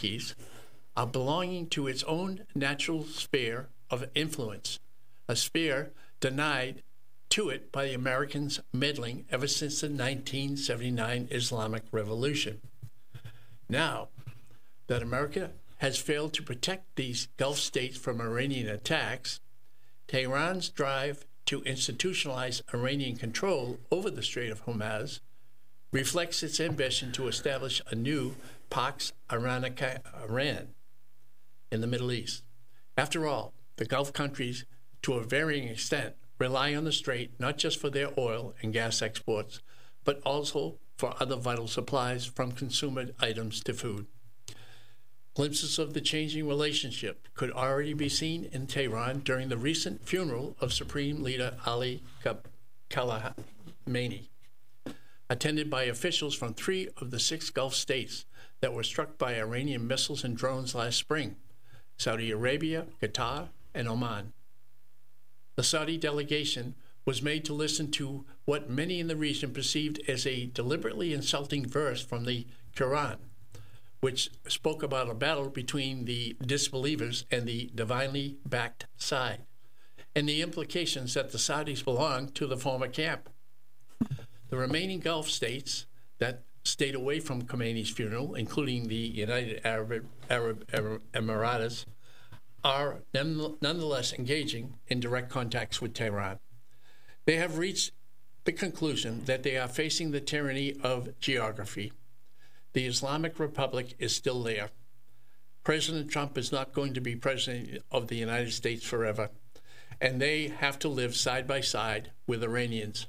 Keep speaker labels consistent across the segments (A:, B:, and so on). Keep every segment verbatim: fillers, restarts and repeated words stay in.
A: Houthis are belonging to its own natural sphere of influence, a sphere denied to it by the Americans meddling ever since the nineteen seventy-nine Islamic Revolution. Now that America has failed to protect these Gulf states from Iranian attacks, Tehran's drive to institutionalize Iranian control over the Strait of Hormuz reflects its ambition to establish a new Pax Iranica Iran in the Middle East. After all, the Gulf countries, to a varying extent, rely on the strait not just for their oil and gas exports, but also for other vital supplies from consumer items to food. Glimpses of the changing relationship could already be seen in Tehran during the recent funeral of Supreme Leader Ali Khamenei, attended by officials from three of the six Gulf states that were struck by Iranian missiles and drones last spring: Saudi Arabia, Qatar, and Oman. The Saudi delegation was made to listen to what many in the region perceived as a deliberately insulting verse from the Quran, which spoke about a battle between the disbelievers and the divinely backed side, and the implications that the Saudis belong to the former camp. The remaining Gulf states that stayed away from Khamenei's funeral, including the United Arab, Arab, Arab Emirates, are nonetheless engaging in direct contacts with Tehran. They have reached the conclusion that they are facing the tyranny of geography. The Islamic Republic is still there. President Trump is not going to be president of the United States forever, and they have to live side by side with Iranians.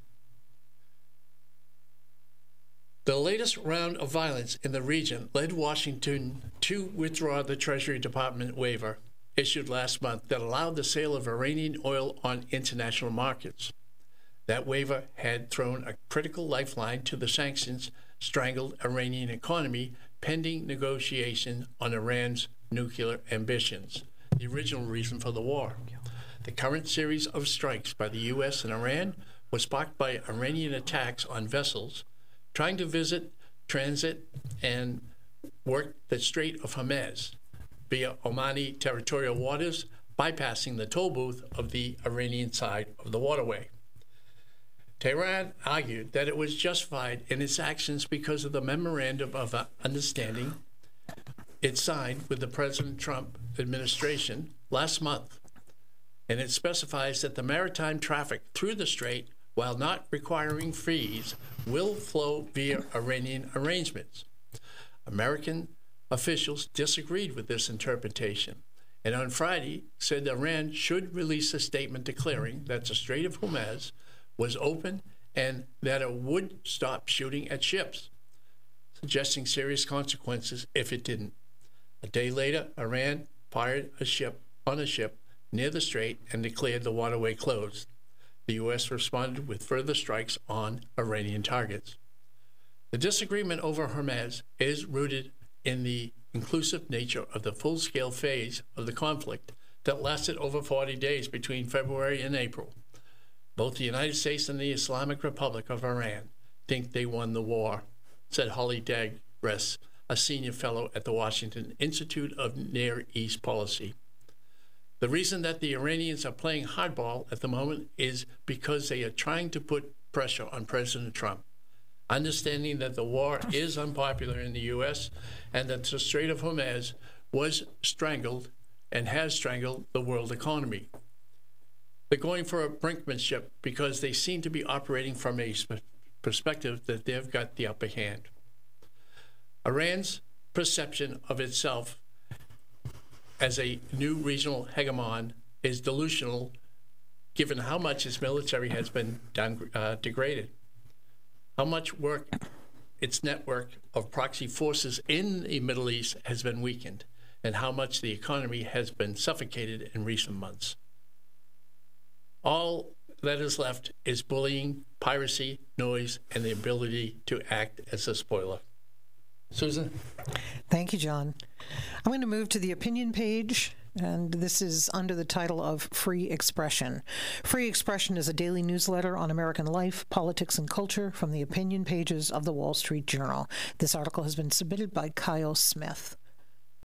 A: The latest round of violence in the region led Washington to withdraw the Treasury Department waiver issued last month that allowed the sale of Iranian oil on international markets. That waiver had thrown a critical lifeline to the sanctions strangled Iranian economy pending negotiation on Iran's nuclear ambitions, the original reason for the war. The current series of strikes by the U S and Iran was sparked by Iranian attacks on vessels trying to visit, transit, and work the Strait of Hormuz via Omani territorial waters, bypassing the toll booth of the Iranian side of the waterway. Tehran argued that it was justified in its actions because of the memorandum of understanding it signed with the President Trump administration last month, and it specifies that the maritime traffic through the strait, while not requiring fees, will flow via Iranian arrangements. American officials disagreed with this interpretation, and on Friday said Iran should release a statement declaring that the Strait of Hormuz was open and that it would stop shooting at ships, suggesting serious consequences if it didn't. A day later, Iran fired a ship on a ship near the strait and declared the waterway closed. The U S responded with further strikes on Iranian targets. The disagreement over Hormuz is rooted in the inclusive nature of the full-scale phase of the conflict that lasted over forty days between February and April. Both the United States and the Islamic Republic of Iran think they won the war, said Holly Dagres, a senior fellow at the Washington Institute of Near East Policy. The reason that the Iranians are playing hardball at the moment is because they are trying to put pressure on President Trump, understanding that the war is unpopular in the U S and that the Strait of Hormuz was strangled and has strangled the world economy. They're going for a brinkmanship because they seem to be operating from a perspective that they've got the upper hand. Iran's perception of itself as a new regional hegemon is delusional given how much its military has been down, uh, degraded, how much work its network of proxy forces in the Middle East has been weakened, and how much the economy has been suffocated in recent months. All that is left is bullying, piracy, noise, and the ability to act as a spoiler. Susan?
B: Thank you, John. I'm going to move to the opinion page, and this is under the title of Free Expression. Free Expression is a daily newsletter on American life, politics, and culture from the opinion pages of the Wall Street Journal. This article has been submitted by Kyle Smith.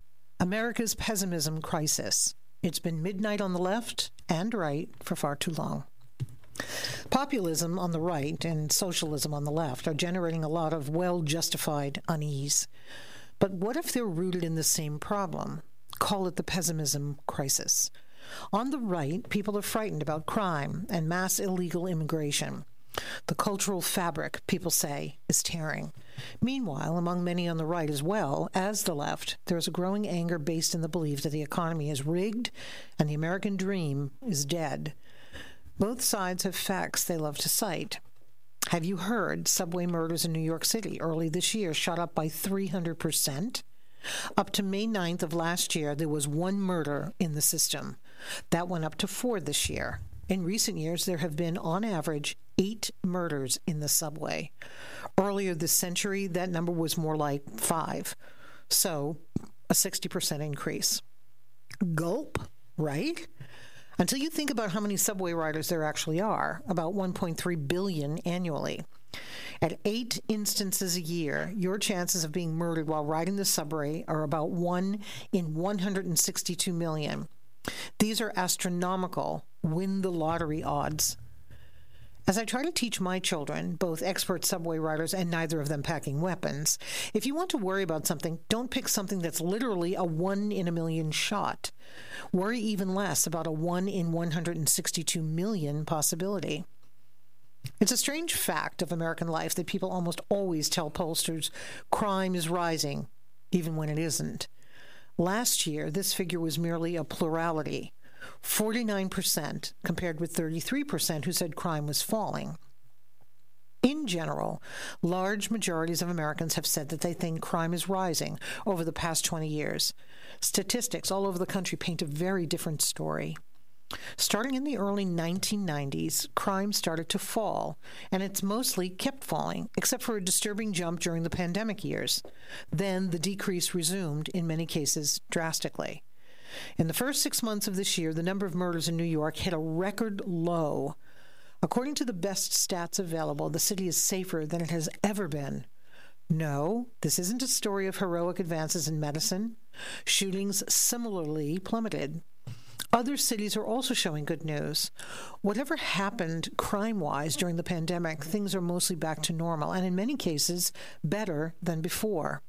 B: America's pessimism crisis. It's been midnight on the left and right for far too long. Populism on the right and socialism on the left are generating a lot of well-justified unease. But what if they're rooted in the same problem? Call it the pessimism crisis. On the right, people are frightened about crime and mass illegal immigration. The cultural fabric, people say, is tearing. Meanwhile, among many on the right as well as the left, there is a growing anger based in the belief that the economy is rigged and the American dream is dead. Both sides have facts they love to cite. Have you heard subway murders in New York City early this year shot up by three hundred percent? Up to May ninth of last year, there was one murder in the system. That went up to four this year. In recent years, there have been, on average, eight murders in the subway. Earlier this century, that number was more like five. So, a sixty percent increase. Gulp, right? Until you think about how many subway riders there actually are, about one point three billion annually. At eight instances a year, your chances of being murdered while riding the subway are about one in one hundred sixty-two million. These are astronomical win the lottery odds. As I try to teach my children, both expert subway riders and neither of them packing weapons, if you want to worry about something, don't pick something that's literally a one in a million shot. Worry even less about a one in one hundred sixty-two million possibility. It's a strange fact of American life that people almost always tell pollsters crime is rising, even when it isn't. Last year, this figure was merely a plurality, forty-nine percent compared with thirty-three percent who said crime was falling. In general, large majorities of Americans have said that they think crime is rising over the past twenty years. Statistics all over the country paint a very different story. Starting in the early nineteen nineties, crime started to fall, and it's mostly kept falling, except for a disturbing jump during the pandemic years. Then the decrease resumed, in many cases, drastically. In the first six months of this year, the number of murders in New York hit a record low. According to the best stats available, the city is safer than it has ever been. No, this isn't a story of heroic advances in medicine. Shootings similarly plummeted. Other cities are also showing good news. Whatever happened crime-wise during the pandemic, things are mostly back to normal, and in many cases, better than before.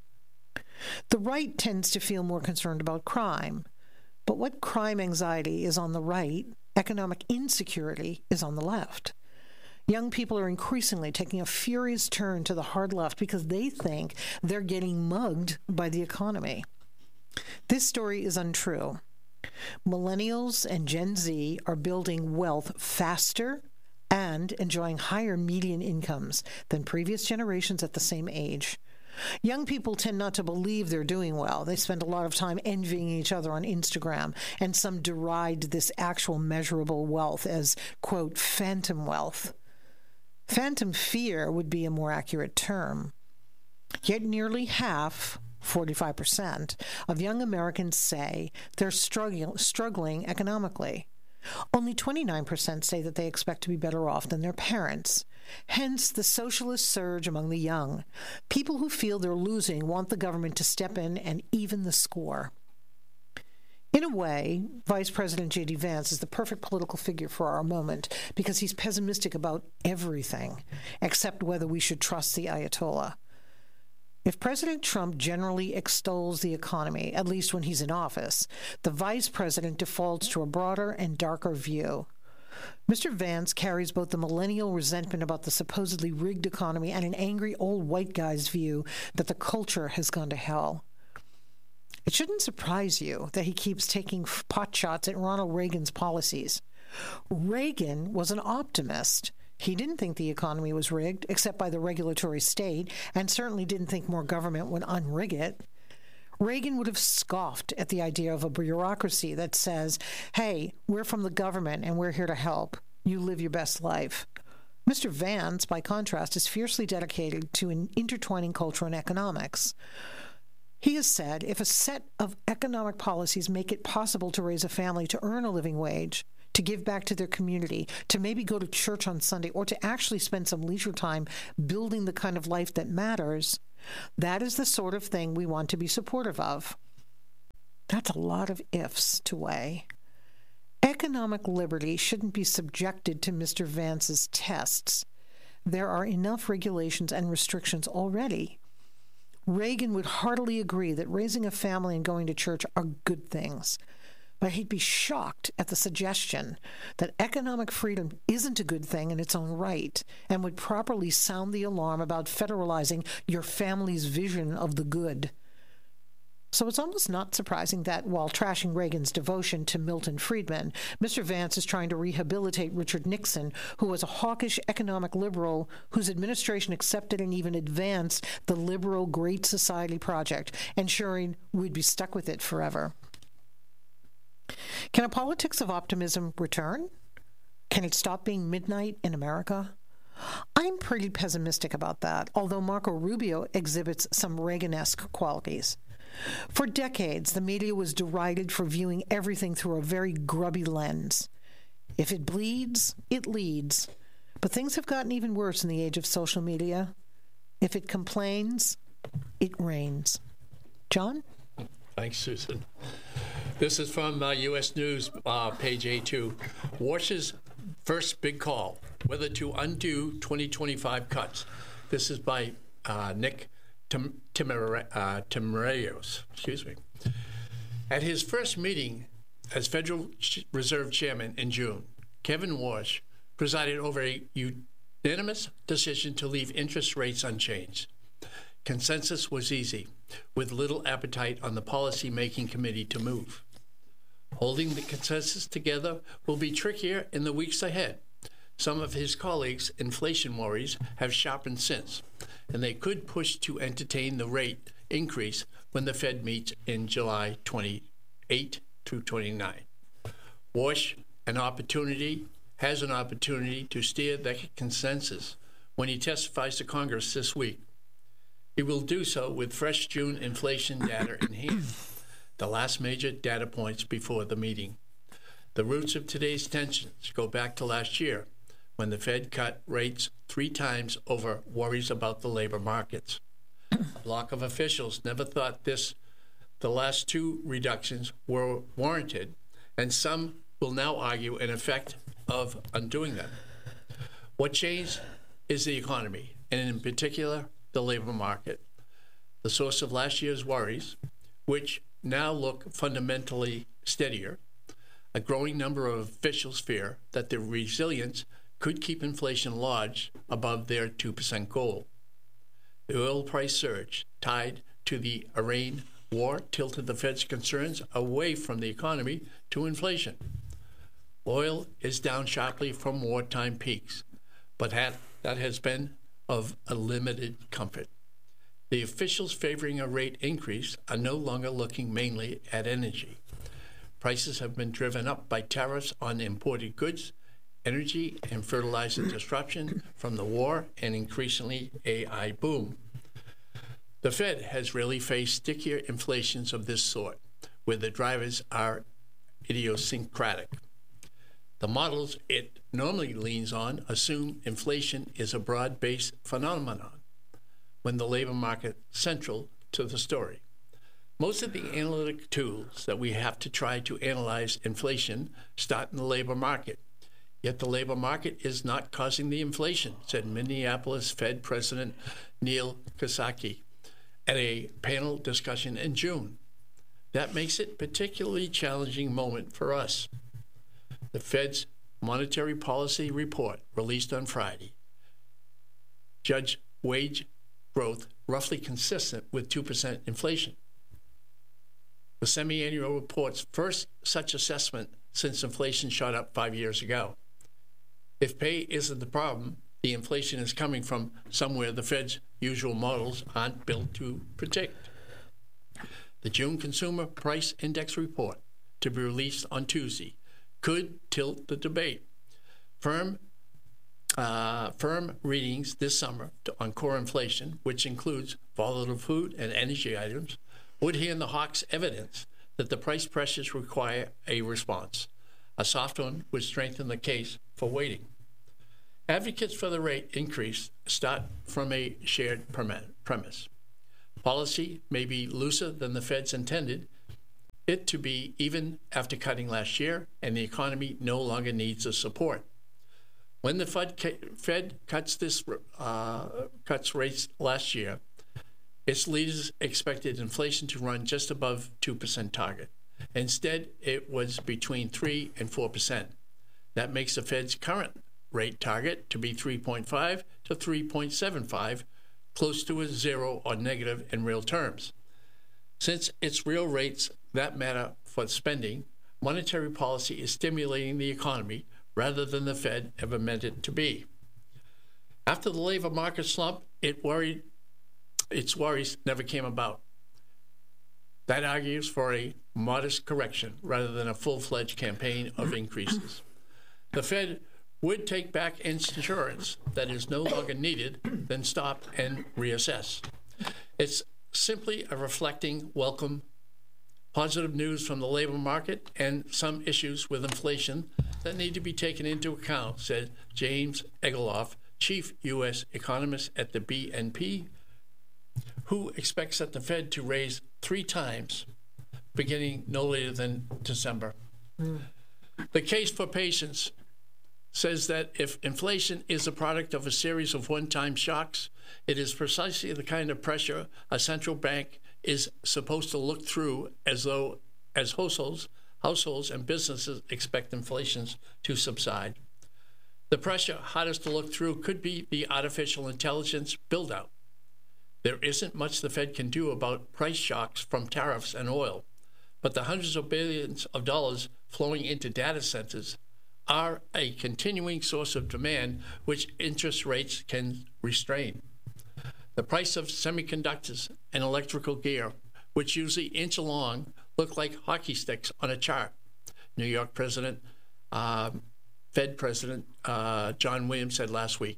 B: The right tends to feel more concerned about crime. But what crime anxiety is on the right, economic insecurity is on the left. Young people are increasingly taking a furious turn to the hard left because they think they're getting mugged by the economy. This story is untrue. Millennials and Gen Z are building wealth faster and enjoying higher median incomes than previous generations at the same age. Young people tend not to believe they're doing well. They spend a lot of time envying each other on Instagram, and some deride this actual measurable wealth as, quote, phantom wealth. Phantom fear would be a more accurate term. Yet nearly half, forty-five percent, of young Americans say they're struggling, struggling economically. Only twenty-nine percent say that they expect to be better off than their parents. Hence the socialist surge among the young. People who feel they're losing want the government to step in and even the score. In a way, Vice President J D Vance is the perfect political figure for our moment because he's pessimistic about everything, except whether we should trust the Ayatollah. If President Trump generally extols the economy, at least when he's in office, the vice president defaults to a broader and darker view. Mister Vance carries both the millennial resentment about the supposedly rigged economy and an angry old white guy's view that the culture has gone to hell. It shouldn't surprise you that he keeps taking potshots at Ronald Reagan's policies. Reagan was an optimist. He didn't think the economy was rigged, except by the regulatory state, and certainly didn't think more government would unrig it. Reagan would have scoffed at the idea of a bureaucracy that says, hey, we're from the government and we're here to help. You live your best life. Mister Vance, by contrast, is fiercely dedicated to an intertwining culture and economics. He has said if a set of economic policies make it possible to raise a family, to earn a living wage, to give back to their community, to maybe go to church on Sunday, or to actually spend some leisure time building the kind of life that matters, that is the sort of thing we want to be supportive of. That's a lot of ifs to weigh. Economic liberty shouldn't be subjected to Mister Vance's tests. There are enough regulations and restrictions already. Reagan would heartily agree that raising a family and going to church are good things, but he'd be shocked at the suggestion that economic freedom isn't a good thing in its own right and would properly sound the alarm about federalizing your family's vision of the good. So it's almost not surprising that, while trashing Reagan's devotion to Milton Friedman, Mister Vance is trying to rehabilitate Richard Nixon, who was a hawkish economic liberal whose administration accepted and even advanced the liberal Great Society project, ensuring we'd be stuck with it forever. Can a politics of optimism return? Can it stop being midnight in America? I'm pretty pessimistic about that, although Marco Rubio exhibits some Reagan-esque qualities. For decades, the media was derided for viewing everything through a very grubby lens. If it bleeds, it leads. But things have gotten even worse in the age of social media. If it complains, it rains. John?
A: Thanks, Susan. This is from uh, U S News, uh, page A two. Wash's first big call, whether to undo twenty twenty-five cuts. This is by uh, Nick Tim- Timere- uh, Timerios. Excuse me. At his first meeting as Federal Reserve Chairman in June, Kevin Warsh presided over a unanimous decision to leave interest rates unchanged. Consensus was easy, with little appetite on the policy-making committee to move. Holding the consensus together will be trickier in the weeks ahead. Some of his colleagues' inflation worries have sharpened since, and they could push to entertain the rate increase when the Fed meets in July twenty-eighth through twenty-ninth. Warsh an opportunity has an opportunity to steer the consensus when he testifies to Congress this week. He will do so with fresh June inflation data in hand, the last major data points before the meeting. The roots of today's tensions go back to last year, when the Fed cut rates three times over worries about the labor markets. A block of officials never thought this, the last two reductions were warranted, and some will now argue an effect of undoing them. What changed is the economy, and in particular, the labor market. The source of last year's worries, which now look fundamentally steadier. A growing number of officials fear that their resilience could keep inflation lodged above their two percent goal. The oil price surge tied to the Iran war tilted the Fed's concerns away from the economy to inflation. Oil is down sharply from wartime peaks, but that has been of a limited comfort. The officials favoring a rate increase are no longer looking mainly at energy. Prices have been driven up by tariffs on imported goods, energy and fertilizer disruption from the war, and increasingly A I boom. The Fed has really faced stickier inflations of this sort, where the drivers are idiosyncratic. The models it normally leans on assume inflation is a broad-based phenomenon, when the labor market is central to the story. Most of the analytic tools that we have to try to analyze inflation start in the labor market. Yet the labor market is not causing the inflation, said Minneapolis Fed President Neil Kosaki at a panel discussion in June. That makes it a particularly challenging moment for us. The Fed's monetary policy report, released on Friday, judged wage growth roughly consistent with two percent inflation. The semi-annual report's first such assessment since inflation shot up five years ago. If pay isn't the problem, the inflation is coming from somewhere the Fed's usual models aren't built to predict. The June Consumer Price Index report, to be released on Tuesday, could tilt the debate. Firm, uh, firm readings this summer on core inflation, which includes volatile food and energy items, would hand the hawks evidence that the price pressures require a response. A soft one would strengthen the case for waiting. Advocates for the rate increase start from a shared premise. Policy may be looser than the Fed's intended it to be even after cutting last year, and the economy no longer needs the support. When the Fed, Fed cuts this uh, cuts rates last year, its leaders expected inflation to run just above two percent target. Instead, it was between three and four percent. That makes the Fed's current rate target to be three point five to three point seven five, close to a zero or negative in real terms. Since it's real rates that matter for spending, monetary policy is stimulating the economy rather than the Fed ever meant it to be. After the labor market slump, it worried, its worries never came about. That argues for a modest correction rather than a full-fledged campaign of increases. The Fed would take back insurance that is no longer needed, then stop and reassess. It's simply a reflecting welcome positive news from the labor market and some issues with inflation that need to be taken into account, said James Egloff, chief U S economist at the B N P, who expects that the Fed to raise three times, beginning no later than December. Mm. The case for patience says that if inflation is a product of a series of one-time shocks, it is precisely the kind of pressure a central bank is supposed to look through as though as households, households and businesses expect inflation to subside. The pressure hardest to look through could be the artificial intelligence build-out. There isn't much the Fed can do about price shocks from tariffs and oil, but the hundreds of billions of dollars flowing into data centers are a continuing source of demand which interest rates can restrain. The price of semiconductors and electrical gear, which usually inch along, look like hockey sticks on a chart. New York President, uh, Fed President uh, John Williams said last week.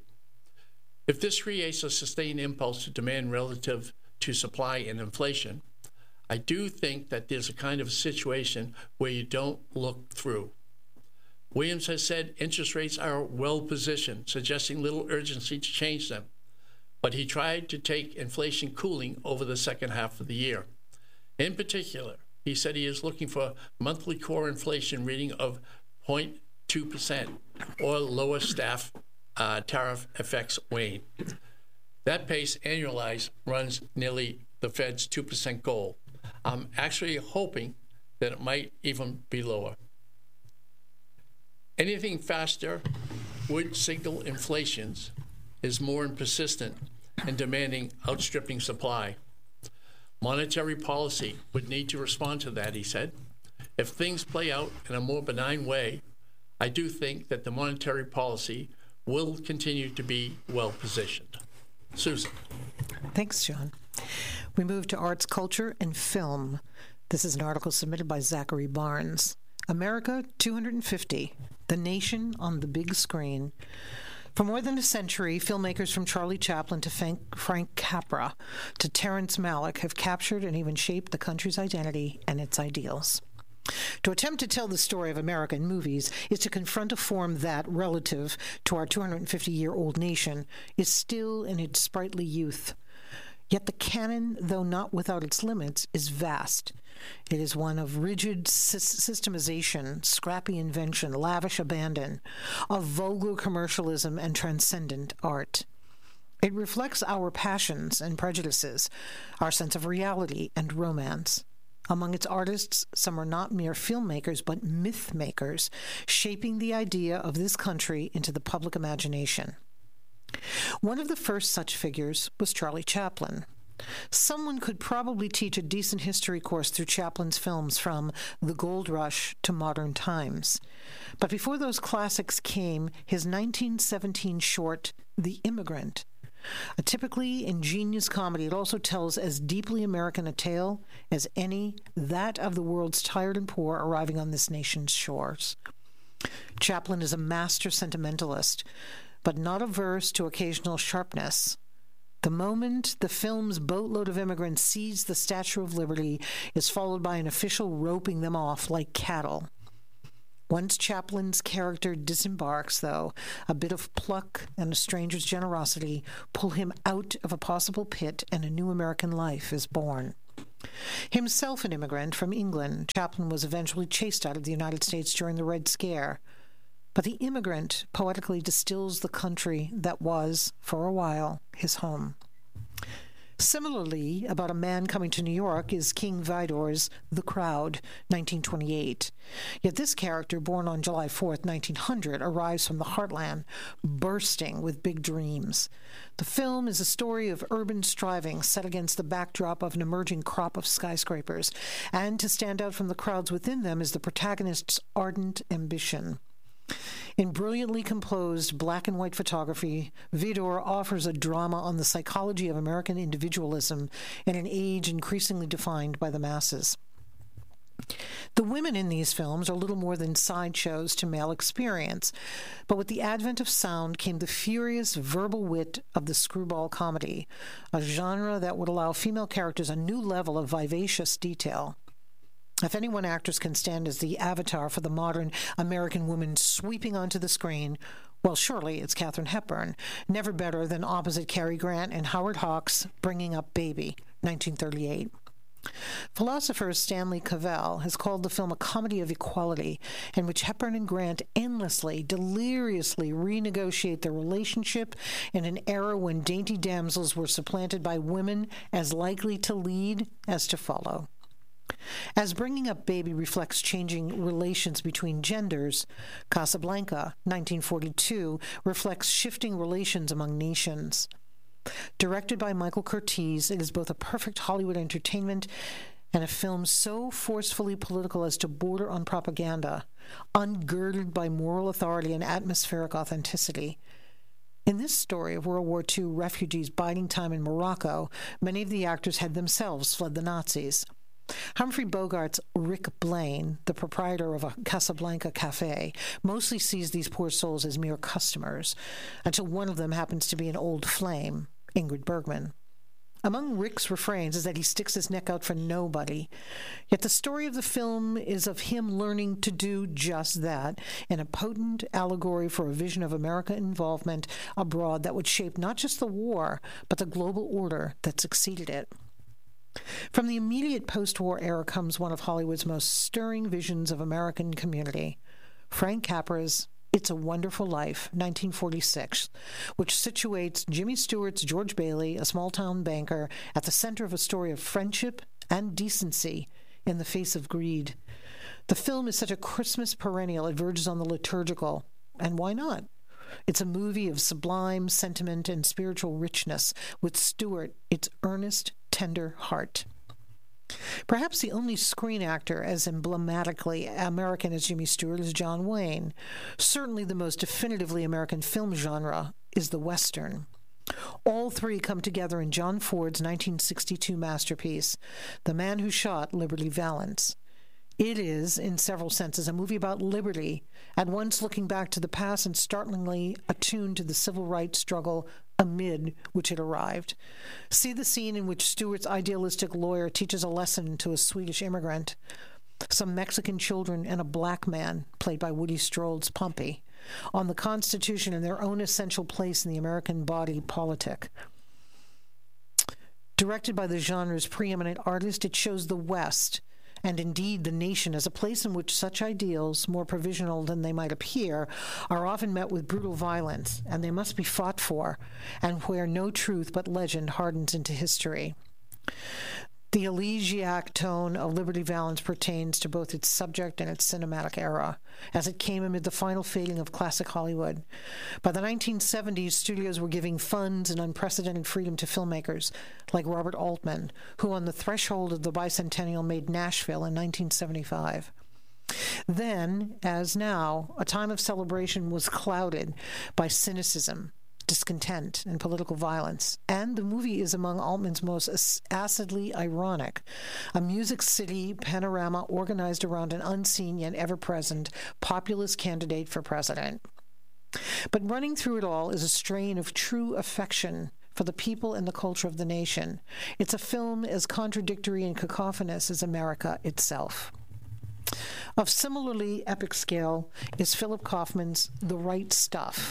A: If this creates a sustained impulse to demand relative to supply and inflation, I do think that there's a kind of situation where you don't look through. Williams has said interest rates are well positioned, suggesting little urgency to change them. But he tried to take inflation cooling over the second half of the year. In particular, he said he is looking for monthly core inflation reading of zero point two percent or lower staff uh, tariff effects wane. That pace annualized runs nearly the Fed's two percent goal. I'm actually hoping that it might even be lower. Anything faster would signal inflations is more persistent and demanding outstripping supply. Monetary policy would need to respond to that, he said. If things play out in a more benign way, I do think that the monetary policy will continue to be well positioned. Susan.
B: Thanks, John. We move to arts, culture, and film. This is an article submitted by Zachary Barnes. America two hundred fifty, the nation on the big screen. For more than a century, filmmakers from Charlie Chaplin to Frank Capra to Terrence Malick have captured and even shaped the country's identity and its ideals. To attempt to tell the story of America in movies is to confront a form that, relative to our two hundred fifty-year-old nation, is still in its sprightly youth. Yet the canon, though not without its limits, is vast. It is one of rigid systemization, scrappy invention, lavish abandon, of vulgar commercialism and transcendent art. It reflects our passions and prejudices, our sense of reality and romance. Among its artists, some are not mere filmmakers, but myth makers, shaping the idea of this country into the public imagination. One of the first such figures was Charlie Chaplin. Someone could probably teach a decent history course through Chaplin's films from The Gold Rush to modern times. But before those classics came, his nineteen seventeen short, The Immigrant, a typically ingenious comedy, it also tells as deeply American a tale as any, that of the world's tired and poor arriving on this nation's shores. Chaplin is a master sentimentalist, but not averse to occasional sharpness. The moment the film's boatload of immigrants seize the Statue of Liberty is followed by an official roping them off like cattle. Once Chaplin's character disembarks, though, a bit of pluck and a stranger's generosity pull him out of a possible pit, and a new American life is born. Himself an immigrant from England, Chaplin was eventually chased out of the United States during the Red Scare. But the immigrant poetically distills the country that was, for a while, his home. Similarly, about a man coming to New York is King Vidor's The Crowd, nineteen twenty-eight. Yet this character, born on July fourth, nineteen hundred, arrives from the heartland, bursting with big dreams. The film is a story of urban striving set against the backdrop of an emerging crop of skyscrapers, and to stand out from the crowds within them is the protagonist's ardent ambition. In brilliantly composed black and white photography, Vidor offers a drama on the psychology of American individualism in an age increasingly defined by the masses. The women in these films are little more than sideshows to male experience, but with the advent of sound came the furious verbal wit of the screwball comedy, a genre that would allow female characters a new level of vivacious detail. If any one actress can stand as the avatar for the modern American woman sweeping onto the screen, well, surely it's Katharine Hepburn, never better than opposite Cary Grant and Howard Hawks' Bringing Up Baby, nineteen thirty-eight. Philosopher Stanley Cavell has called the film a comedy of equality, in which Hepburn and Grant endlessly, deliriously renegotiate their relationship in an era when dainty damsels were supplanted by women as likely to lead as to follow. As Bringing Up Baby reflects changing relations between genders, Casablanca, nineteen forty-two, reflects shifting relations among nations. Directed by Michael Curtiz, it is both a perfect Hollywood entertainment and a film so forcefully political as to border on propaganda, ungirded by moral authority and atmospheric authenticity. In this story of World War Two refugees biding time in Morocco, many of the actors had themselves fled the Nazis. Humphrey Bogart's Rick Blaine, the proprietor of a Casablanca cafe, mostly sees these poor souls as mere customers, until one of them happens to be an old flame, Ingrid Bergman. Among Rick's refrains is that he sticks his neck out for nobody, yet the story of the film is of him learning to do just that, in a potent allegory for a vision of American involvement abroad that would shape not just the war, but the global order that succeeded it. From the immediate post-war era comes one of Hollywood's most stirring visions of American community, Frank Capra's It's a Wonderful Life, nineteen forty-six, which situates Jimmy Stewart's George Bailey, a small-town banker, at the center of a story of friendship and decency in the face of greed. The film is such a Christmas perennial, it verges on the liturgical, and why not? It's a movie of sublime sentiment and spiritual richness, with Stewart, its earnest, tender heart. Perhaps the only screen actor as emblematically American as Jimmy Stewart is John Wayne. Certainly the most definitively American film genre is the Western. All three come together in John Ford's nineteen sixty-two masterpiece, The Man Who Shot Liberty Valance. It is, in several senses, a movie about liberty, at once looking back to the past and startlingly attuned to the civil rights struggle amid which it arrived. See the scene in which Stewart's idealistic lawyer teaches a lesson to a Swedish immigrant, some Mexican children, and a black man, played by Woody Stroll's Pompey, on the Constitution and their own essential place in the American body politic. Directed by the genre's preeminent artist, it shows the West, and indeed the nation, as a place in which such ideals, more provisional than they might appear, are often met with brutal violence, and they must be fought for, and where no truth but legend hardens into history. The elegiac tone of Liberty Valance pertains to both its subject and its cinematic era, as it came amid the final fading of classic Hollywood. By the nineteen seventies, studios were giving funds and unprecedented freedom to filmmakers like Robert Altman, who on the threshold of the bicentennial made Nashville in nineteen seventy-five. Then, as now, a time of celebration was clouded by cynicism, discontent, and political violence. And the movie is among Altman's most acidly ironic, a Music City panorama organized around an unseen yet ever-present populist candidate for president. But running through it all is a strain of true affection for the people and the culture of the nation. It's a film as contradictory and cacophonous as America itself. Of similarly epic scale is Philip Kaufman's The Right Stuff,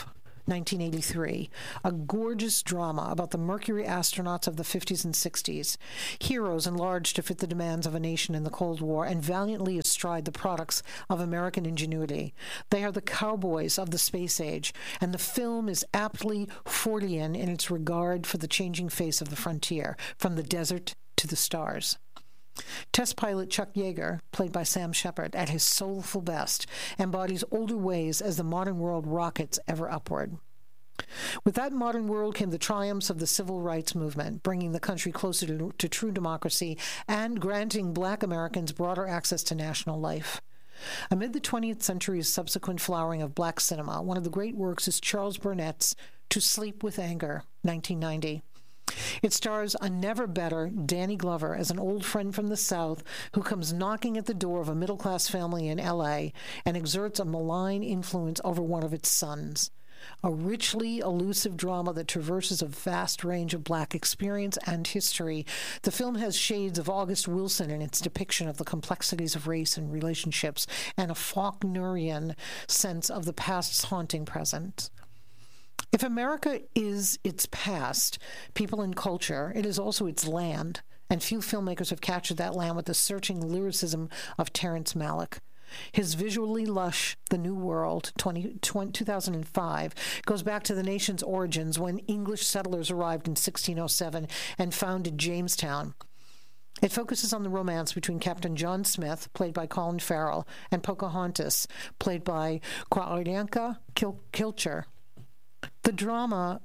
B: nineteen eighty-three, a gorgeous drama about the Mercury astronauts of the fifties and sixties, heroes enlarged to fit the demands of a nation in the Cold War and valiantly astride the products of American ingenuity. They are the cowboys of the space age, and the film is aptly Fordian in its regard for the changing face of the frontier, from the desert to the stars. Test pilot Chuck Yeager, played by Sam Shepard, at his soulful best, embodies older ways as the modern world rockets ever upward. With that modern world came the triumphs of the civil rights movement, bringing the country closer to, to true democracy and granting Black Americans broader access to national life. Amid the twentieth century's subsequent flowering of Black cinema, one of the great works is Charles Burnett's To Sleep with Anger, nineteen ninety. It stars a never-better Danny Glover as an old friend from the South who comes knocking at the door of a middle-class family in L A and exerts a malign influence over one of its sons. A richly elusive drama that traverses a vast range of Black experience and history, the film has shades of August Wilson in its depiction of the complexities of race and relationships, and a Faulknerian sense of the past's haunting present. If America is its past, people and culture, it is also its land, and few filmmakers have captured that land with the searching lyricism of Terrence Malick. His visually lush The New World, two thousand five, goes back to the nation's origins when English settlers arrived in sixteen oh seven and founded Jamestown. It focuses on the romance between Captain John Smith, played by Colin Farrell, and Pocahontas, played by Q'orianka Kil- Kilcher. The drama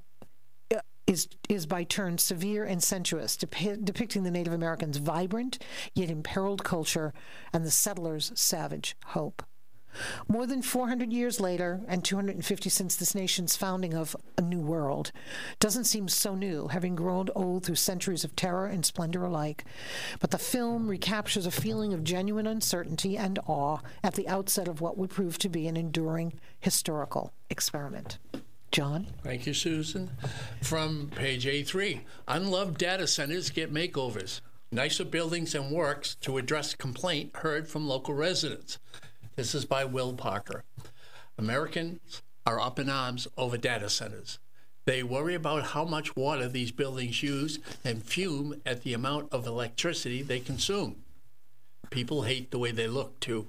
B: is is by turns severe and sensuous, dep- depicting the Native Americans' vibrant yet imperiled culture and the settlers' savage hope. More than four hundred years later, and two hundred fifty since this nation's founding of a new world, doesn't seem so new, having grown old through centuries of terror and splendor alike. But the film recaptures a feeling of genuine uncertainty and awe at the outset of what would prove to be an enduring historical experiment. John?
A: Thank you, Susan. From page A three, unloved data centers get makeovers. Nicer buildings and works to address complaint heard from local residents. This is by Will Parker. Americans are up in arms over data centers. They worry about how much water these buildings use and fume at the amount of electricity they consume. People hate the way they look, too.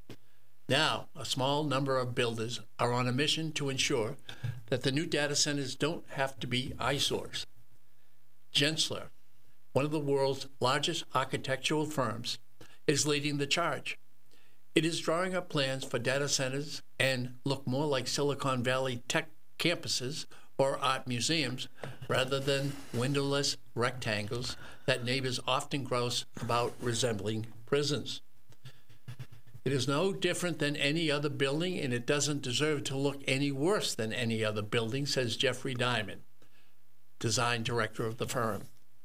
A: Now, a small number of builders are on a mission to ensure that the new data centers don't have to be eyesores. Gensler, one of the world's largest architectural firms, is leading the charge. It is drawing up plans for data centers and look more like Silicon Valley tech campuses or art museums rather than windowless rectangles that neighbors often grouse about resembling prisons. It is no different than any other building, and it doesn't deserve to look any worse than any other building, says Jeffrey Diamond, design director of the firm.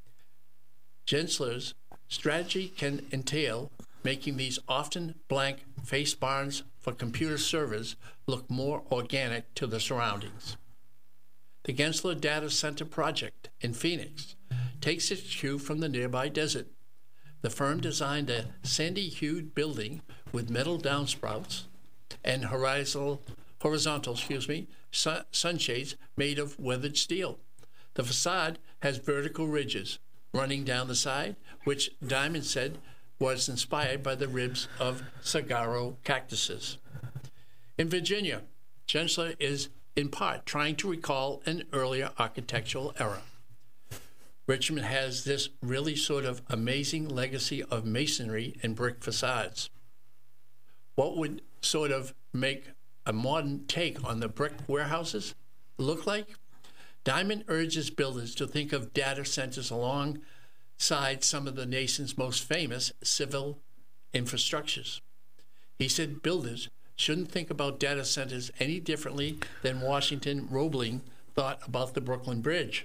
A: Gensler's strategy can entail making these often blank face barns for computer servers look more organic to the surroundings. The Gensler Data Center project in Phoenix takes its cue from the nearby desert. The firm designed a sandy-hued building with metal downspouts and horizontal, horizontal, excuse me, sun, sunshades made of weathered steel. The facade has vertical ridges running down the side, which Diamond said was inspired by the ribs of saguaro cactuses. In Virginia, Gensler is in part trying to recall an earlier architectural era. Richmond has this really sort of amazing legacy of masonry and brick facades. What would sort of make a modern take on the brick warehouses look like? Diamond urges builders to think of data centers alongside some of the nation's most famous civil infrastructures. He said builders shouldn't think about data centers any differently than Washington Roebling thought about the Brooklyn Bridge.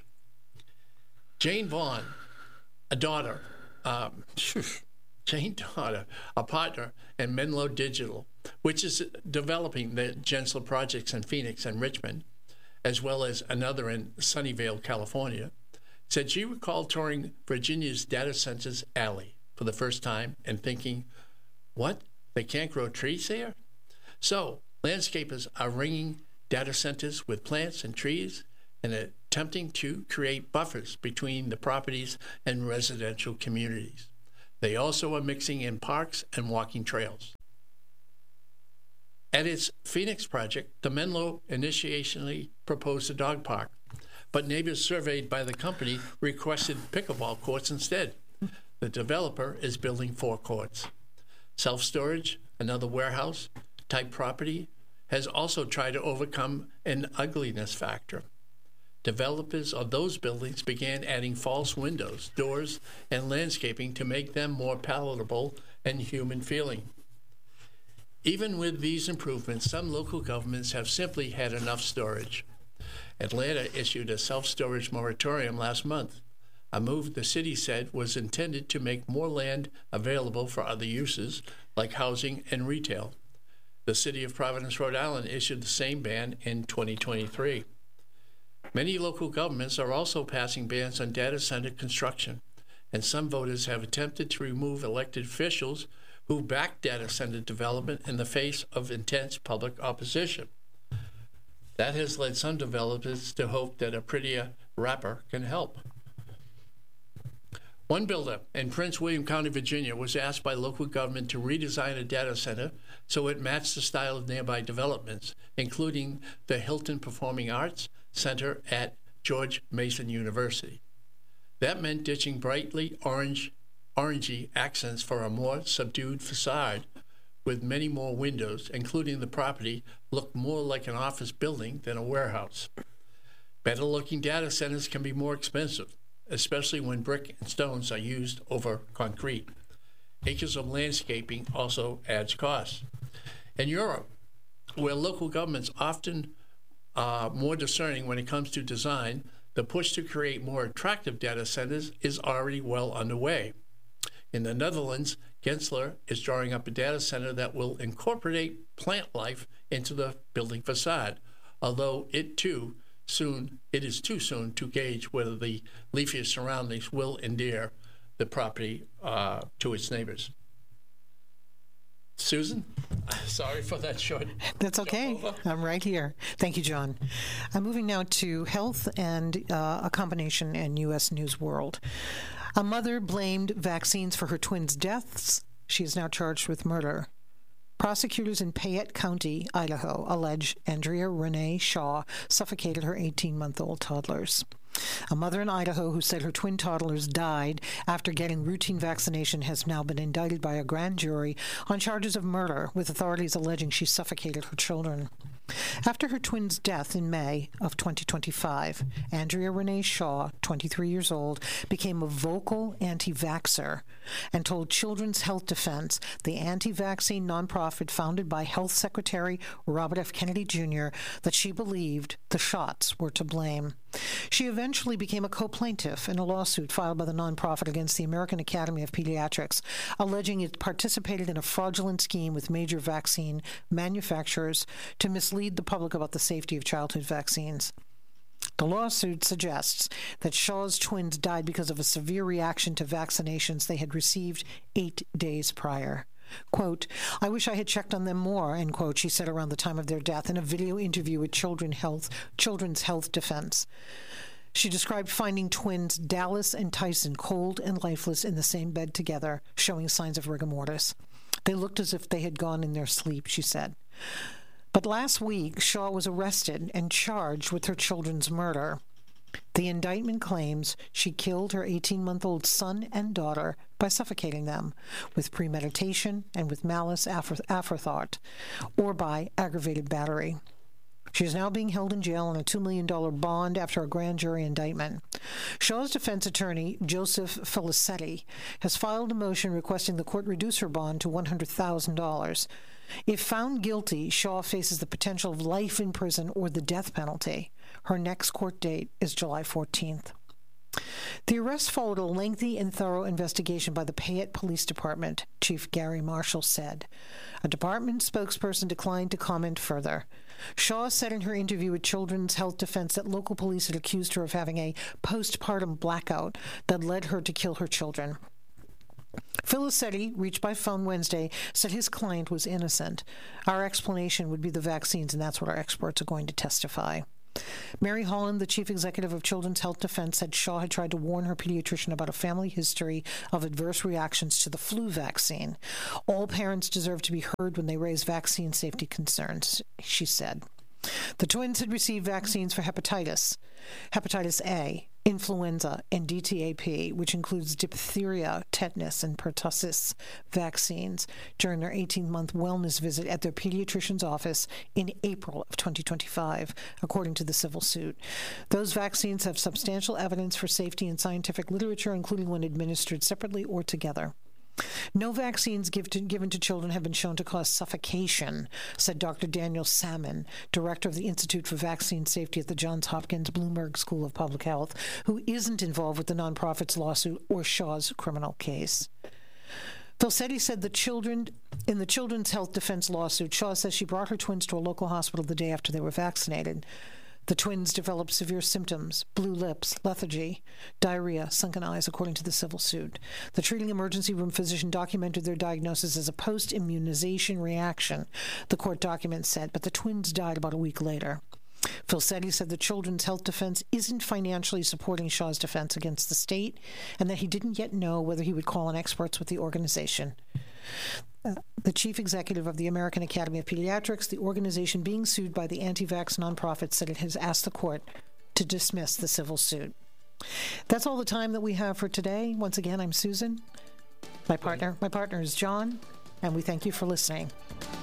A: Jane Vaughn, a daughter, um, Jane Daughter, a partner in Menlo Digital, which is developing the Gensler projects in Phoenix and Richmond, as well as another in Sunnyvale, California, said she recalled touring Virginia's data centers alley for the first time and thinking, what, they can't grow trees there? So landscapers are ringing data centers with plants and trees and attempting to create buffers between the properties and residential communities. They also are mixing in parks and walking trails. At its Phoenix project, the Menlo initially proposed a dog park, but neighbors surveyed by the company requested pickleball courts instead. The developer is building four courts. Self-storage, another warehouse-type property, has also tried to overcome an ugliness factor. Developers of those buildings began adding false windows, doors, and landscaping to make them more palatable and human-feeling. Even with these improvements, some local governments have simply had enough storage. Atlanta issued a self-storage moratorium last month, a move the city said was intended to make more land available for other uses, like housing and retail. The city of Providence, Rhode Island, issued the same ban in twenty twenty-three. Many local governments are also passing bans on data center construction, and some voters have attempted to remove elected officials who back data center development in the face of intense public opposition. That has led some developers to hope that a prettier wrapper can help. One builder in Prince William County, Virginia, was asked by local government to redesign a data center so it matched the style of nearby developments, including the Hilton Performing Arts Center at George Mason University. That meant ditching brightly orange, orangey accents for a more subdued facade with many more windows, including the property looked more like an office building than a warehouse. Better-looking data centers can be more expensive, especially when brick and stones are used over concrete. Acres of landscaping also adds costs. In Europe, where local governments often are more discerning when it comes to design, the push to create more attractive data centers is already well underway. In the Netherlands, Gensler is drawing up a data center that will incorporate plant life into the building facade, although it too soon it is too soon to gauge whether the leafier surroundings will endear the property uh, to its neighbors. Susan, sorry for that short.
B: That's okay. I'm right here. Thank you, John. I'm moving now to health and uh, a combination in U S News World. A mother blamed vaccines for her twins' deaths. She is now charged with murder. Prosecutors in Payette County, Idaho, allege Andrea Renee Shaw suffocated her eighteen-month-old toddlers. A mother in Idaho who said her twin toddlers died after getting routine vaccination has now been indicted by a grand jury on charges of murder, with authorities alleging she suffocated her children. After her twins' death in May of twenty twenty-five, Andrea Renee Shaw, twenty-three years old, became a vocal anti-vaxxer and told Children's Health Defense, the anti-vaccine nonprofit founded by Health Secretary Robert F. Kennedy Junior, that she believed the shots were to blame. She eventually became a co-plaintiff in a lawsuit filed by the nonprofit against the American Academy of Pediatrics, alleging it participated in a fraudulent scheme with major vaccine manufacturers to mislead the public about the safety of childhood vaccines. The lawsuit suggests that Shaw's twins died because of a severe reaction to vaccinations they had received eight days prior. Quote, "I wish I had checked on them more," end quote, she said around the time of their death in a video interview with Children Health, Children's Health Defense. She described finding twins Dallas and Tyson cold and lifeless in the same bed together, showing signs of rigor mortis. They looked as if they had gone in their sleep, she said. But last week, Shaw was arrested and charged with her children's murder. The indictment claims she killed her eighteen-month-old son and daughter by suffocating them with premeditation and with malice aforethought, or by aggravated battery. She is now being held in jail on a two million dollars bond after a grand jury indictment. Shaw's defense attorney, Joseph Felicetti, has filed a motion requesting the court reduce her bond to one hundred thousand dollars. If found guilty, Shaw faces the potential of life in prison or the death penalty. Her next court date is July fourteenth. The arrest followed a lengthy and thorough investigation by the Payette Police Department, Chief Gary Marshall said. A department spokesperson declined to comment further. Shaw said in her interview with Children's Health Defense that local police had accused her of having a postpartum blackout that led her to kill her children. Filicetti, reached by phone Wednesday, said his client was innocent. Our explanation would be the vaccines, and that's what our experts are going to testify. Mary Holland, the chief executive of Children's Health Defense, said Shaw had tried to warn her pediatrician about a family history of adverse reactions to the flu vaccine. All parents deserve to be heard when they raise vaccine safety concerns, she said. The twins had received vaccines for hepatitis, hepatitis A, influenza, and D T A P, which includes diphtheria, tetanus, and pertussis vaccines, during their eighteen-month wellness visit at their pediatrician's office in April of twenty twenty-five, according to the civil suit. Those vaccines have substantial evidence for safety in scientific literature, including when administered separately or together. No vaccines give to, given to children have been shown to cause suffocation, said Doctor Daniel Salmon, director of the Institute for Vaccine Safety at the Johns Hopkins Bloomberg School of Public Health, who isn't involved with the nonprofit's lawsuit or Shaw's criminal case. Filicetti said the children in the Children's Health Defense lawsuit, Shaw says she brought her twins to a local hospital the day after they were vaccinated. The twins developed severe symptoms, blue lips, lethargy, diarrhea, sunken eyes, according to the civil suit. The treating emergency room physician documented their diagnosis as a post-immunization reaction, the court document said, but the twins died about a week later. Filicetti said the Children's Health Defense isn't financially supporting Shaw's defense against the state, and that he didn't yet know whether he would call on experts with the organization. Uh, the chief executive of the American Academy of Pediatrics, the organization being sued by the anti-vax nonprofit, said it has asked the court to dismiss the civil suit. That's all the time that we have for today. Once again, I'm Susan. My partner, my partner is John, and we thank you for listening.